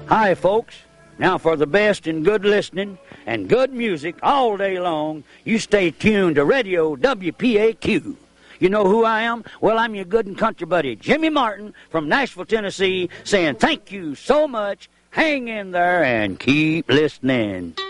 Hi, folks. Now for the best in good listening and good music all day long, you stay tuned to Radio WPAQ. You know who I am? Well, I'm your good and country buddy, Jimmy Martin from Nashville, Tennessee, saying thank you so much. Hang in there and keep listening.